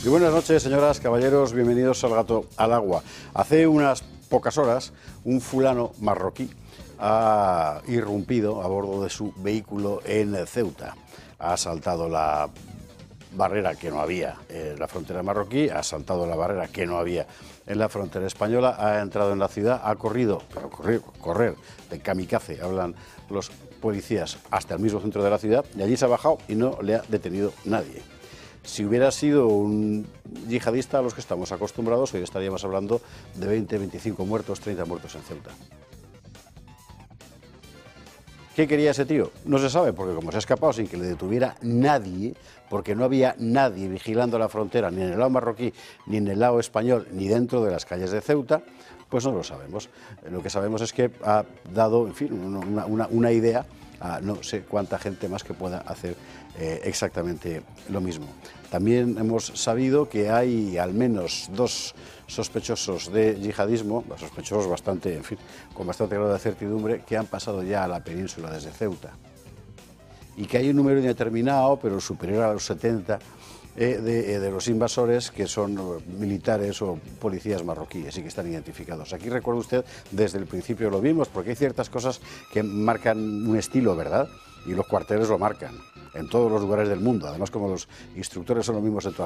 Muy buenas noches, señoras, caballeros, bienvenidos al Gato al Agua. Hace unas pocas horas, un fulano marroquí ha irrumpido a bordo de su vehículo en Ceuta. Ha saltado la barrera que no había en la frontera marroquí, ha saltado la barrera que no había en la frontera española, ha entrado en la ciudad, ha corrido, pero correr de kamikaze, hablan los policías, hasta el mismo centro de la ciudad, y allí se ha bajado y no le ha detenido nadie. Si hubiera sido un yihadista a los que estamos acostumbrados, hoy estaríamos hablando de 20, 25 muertos, 30 muertos en Ceuta. ¿Qué quería ese tío? No se sabe, porque como se ha escapado sin que le detuviera nadie, porque no había nadie vigilando la frontera, ni en el lado marroquí, ni en el lado español, ni dentro de las calles de Ceuta, pues no lo sabemos. Lo que sabemos es que ha dado, en fin, una idea a no sé cuánta gente más que pueda hacer exactamente lo mismo. También hemos sabido que hay al menos 2 sospechosos de yihadismo, sospechosos bastante, en fin, con bastante grado de certidumbre, que han pasado ya a la península desde Ceuta. Y que hay un número indeterminado, pero superior a los 70, de los invasores que son militares o policías marroquíes y que están identificados. Aquí recuerda usted, desde el principio lo vimos, porque hay ciertas cosas que marcan un estilo, ¿verdad? Y los cuarteles lo marcan en todos los lugares del mundo. Además, como los instructores son los mismos en todas